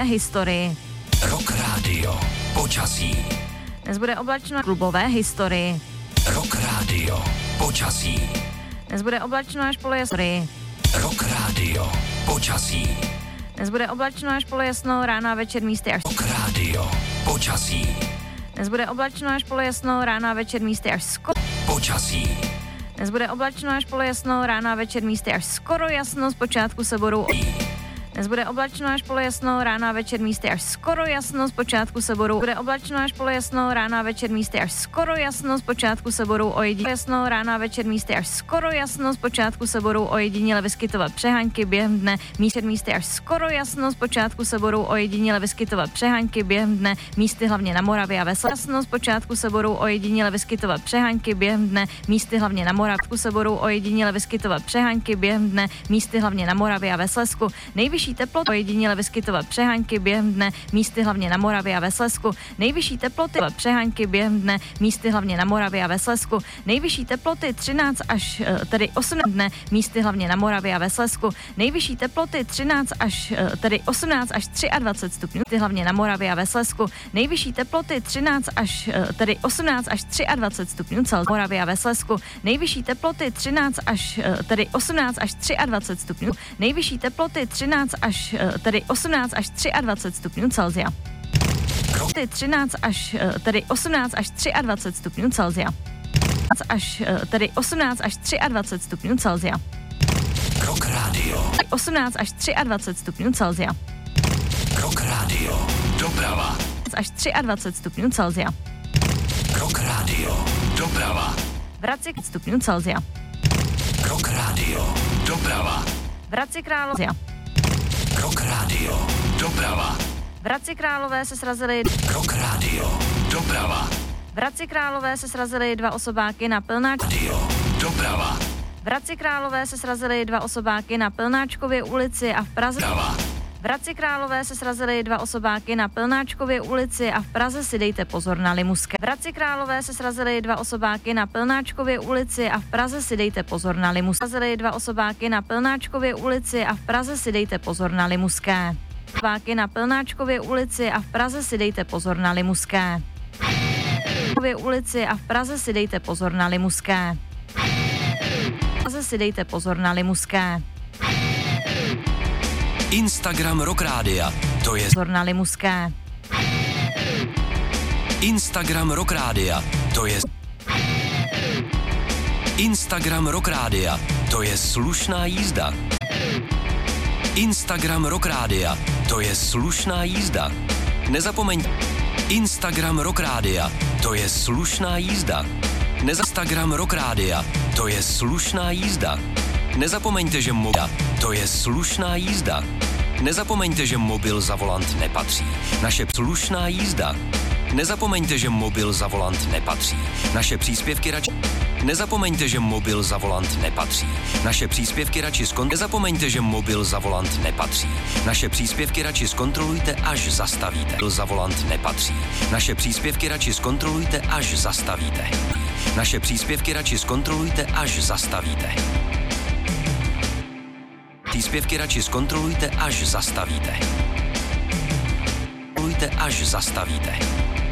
historii. Rock Radio. Počasí. Dnes bude oblačno klubové historii. Rock Radio. Počasí. Dnes bude oblačno až polojasno. Rock Radio. Počasí. Dnes bude oblačno až polojasno, ráno a večer místy až Rock Radio. Počasí. Dnes bude oblačno až polojasno, ráno a večer místy až Počasí. Dnes bude oblačno až polojasno, ráno a večer místy až skoro jasno, zpočátku se budou Dnes bude oblačno až polojasno, ráno a večer místy až skoro jasno, zpočátku se budou Bude oblačno až polojasno, ráno a večer místy až skoro jasno, zpočátku se budou ojediněle jasno, ráno a večer místy až skoro jasno, zpočátku se budou ojediněle vyskytovat přeháňky během dne, místy až skoro jasno, zpočátku se budou ojediněle vyskytovat přeháňky během dne, místy hlavně na Moravě a ve Slezsku jasno, zpočátku se budou ojediněle vyskytovat přeháňky během dne, místy hlavně na Moravsku se budou ojediněle vyskytovat přeháňky během dne, místy hlavně na Moravě a ve Slezsku. Nejvyšší teploty ojediněle vyskytovat přeháňky během dne, místy hlavně na Moravě a ve Slezsku. Nejvyšší teploty přeháňky během dne, místy hlavně na Moravě a ve Slezsku. Nejvyšší teploty 13 až tedy 18 dne, místy hlavně na Moravě a ve Slezsku. Nejvyšší teploty 13 až tedy 18 až 23 stupňů, hlavně na Moravě a ve Slezsku. Nejvyšší teploty 13 až tedy 18 až 23 stupňů Celsia Moravě a ve Slezsku. Nejvyšší teploty 13 až tedy 18 až 23 stupňů. Nejvyšší teploty 13 až tedy 18 až 23 stupňů Celsia. 13 až tedy 18 až 23 stupňů Celsia. Až tedy 18 až 23 stupňů Celsia. Rock Radio. 18 až 23 stupňů Celsia. Rock Radio. Doprava. Až 23 stupňů Celsia. Rock Radio. Doprava. V Hradci stupňů Celsia. Rock Radio. Doprava. V Hradci Králové. Rock Radio. Doprava. V Hradci Králové se srazily Rock Radio. Doprava. V Hradci Králové se srazily dva osobáky na Radio. Doprava. V Hradci Králové se srazily dva osobáky na Plnáčkově ulici a v Praze. Doprava. V Hradci Králové se srazily dva osobáky na Plnáčkově ulici a v Praze si dejte pozor na limuské. V Hradci Králové se srazily dva osobáky na Plnáčkově ulici a v Praze si dejte pozor na limuské. Srazily dva osobáky na Plnáčkově ulici a v Praze si dejte pozor na limuské. Osobáky na Plnáčkově ulici a v Praze si dejte pozor na limuské. Ulici a v Praze si dejte pozor na limuské. V Praze si dejte pozor na limuské. Instagram Rock Rádia. To je Pozor na limuské. Instagram Rock Rádia. To je Instagram Rock Rádia. To je slušná jízda. Instagram Rock Rádia. To je slušná jízda. Nezapomeň Instagram Rock Rádia. To je slušná jízda. Instagram Rock Rádia. To je slušná jízda. Nezapomeňte, že to je slušná jízda. Nezapomeňte, že mobil za volant nepatří. Naše slušná jízda. Nezapomeňte, že mobil za volant nepatří. Naše příspěvky radši. Nezapomeňte, že mobil za volant nepatří. Naše příspěvky radši Nezapomeňte, že mobil za volant nepatří. Naše příspěvky radši zkontrolujte, až zastavíte. Za volant nepatří. Naše příspěvky radši zkontrolujte, až zastavíte. Naše příspěvky radši zkontrolujte, až zastavíte. Příspěvky radši zkontrolujte, až zastavíte. Zkontrolujte, až zastavíte.